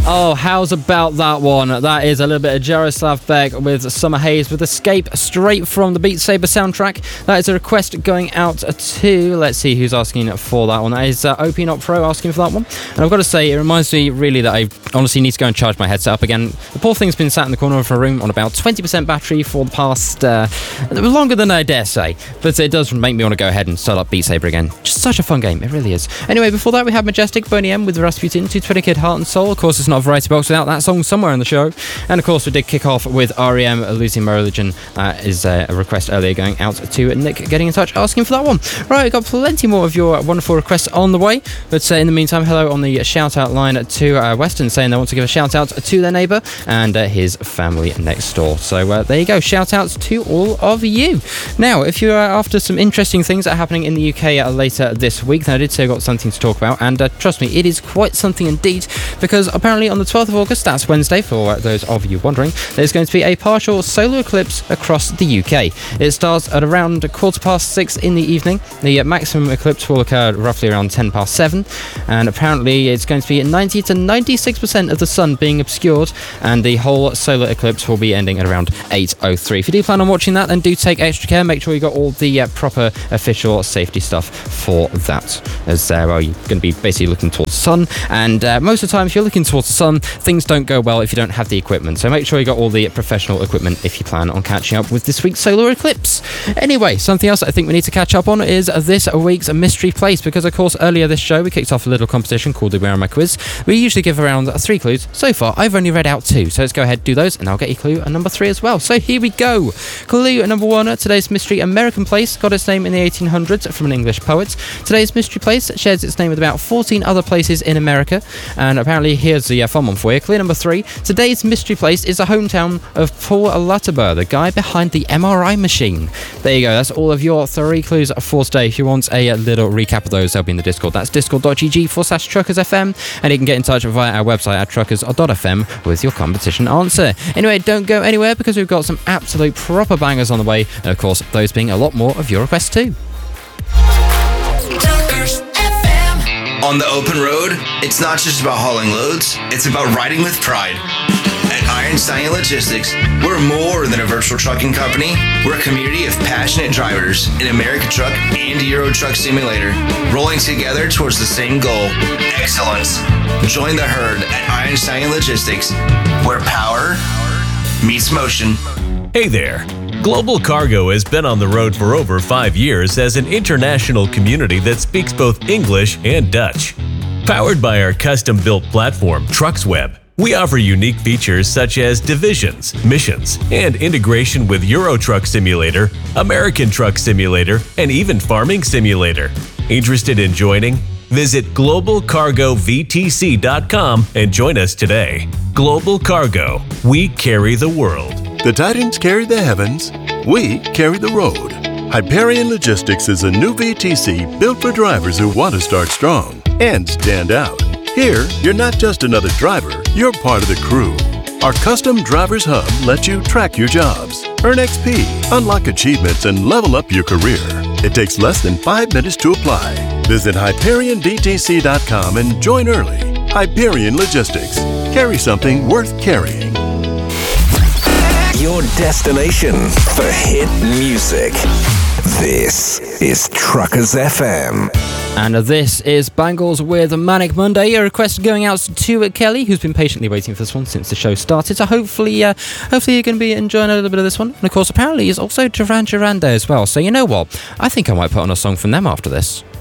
Oh, how's about that one? That is a little bit of Jaroslav Beck with Summer Haze with Escape, straight from the Beat Saber soundtrack. That is a request going out to, let's see who's asking for that one. That is OP Not Pro asking for that one. And I've got to say, it reminds me really that I honestly need to go and charge my headset up again. The poor thing's been sat in the corner of a room on about 20% battery for the past, longer than I dare say. But it does make me want to go ahead and start up Beat Saber again. Just such a fun game, it really is. Anyway, before that we have Majestic, Boney M with Rasputin, 220 Kid, Heart and Soul. Of course, it's not a variety box without that song somewhere in the show. And of course, we did kick off with REM, Losing My Religion. Is a request earlier going out to Nick, getting in touch, asking for that one. Right, we've got plenty more of your wonderful requests on the way. But in the meantime, hello on the shout-out line to Weston, saying they want to give a shout-out to their neighbour and his family next door. So there you go, shout-outs to all of you. Now, if you're after some interesting things that are happening in the UK later this week, then I did say I got something to talk about, and trust me, it is quite something indeed, because apparently on the 12th of August, that's Wednesday, for those of you wondering, there's going to be a partial solar eclipse across the UK. It starts at around 6:15 in the evening. The maximum eclipse will occur roughly around 7:10, and apparently it's going to be 90 to 96% of the sun being obscured, and the whole solar eclipse will be ending at around 8:03. If you do plan on watching that, then do take extra care. Make sure you got all the proper official safety stuff for that, as well, you're going to be basically looking towards the sun, and most of the time if you're looking towards the sun, things don't go well if you don't have the equipment, so make sure you got all the professional equipment if you plan on catching up with this week's solar eclipse. Anyway, something else I think we need to catch up on is this week's mystery place, because of course earlier this show we kicked off a little competition called the Where Am I Quiz. We usually give around 3 clues. So far I've only read out 2, so let's go ahead and do those, and I'll get you clue number 3 as well. So here we go. Clue number 1, today's mystery American place got its name in the 1800s from an English poet. Today's mystery place shares its name with about 14 other places in America, and apparently here's the fun one for you. Clue number 3, today's mystery place is the hometown of Paul Lutterbur, the guy behind the MRI machine. There you go, that's all of your 3 clues for today. If you want a little recap of those, they'll be in the Discord. That's discord.gg/truckersfm, and you can get in touch via our website at truckers.fm with your competition answer. Anyway, don't go anywhere, because we've got some absolute proper bangers on the way, and of course those being a lot more of your requests too. On the open road, it's not just about hauling loads, it's about riding with pride. At Iron Stallion Logistics, we're more than a virtual trucking company. We're a community of passionate drivers in American Truck and Euro Truck Simulator, rolling together towards the same goal, excellence. Join the herd at Iron Stallion Logistics, where power meets motion. Hey there! Global Cargo has been on the road for over 5 years as an international community that speaks both English and Dutch. Powered by our custom-built platform, TrucksWeb, we offer unique features such as divisions, missions, and integration with Euro Truck Simulator, American Truck Simulator, and even Farming Simulator. Interested in joining? Visit globalcargovtc.com and join us today. Global Cargo, we carry the world. The Titans carry the heavens, we carry the road. Hyperion Logistics is a new VTC built for drivers who want to start strong and stand out. Here, you're not just another driver, you're part of the crew. Our custom Drivers Hub lets you track your jobs, earn XP, unlock achievements, and level up your career. It takes less than 5 minutes to apply. Visit HyperionVTC.com and join early. Hyperion Logistics. Carry something worth carrying. Your destination for hit music. This is Truckers FM. And this is Bangles with Manic Monday. A request going out to Kelly, who's been patiently waiting for this one since the show started. So hopefully you're going to be enjoying a little bit of this one. And of course, apparently, it's also Duran Duran Day as well. So you know what? I think I might put on a song from them after this.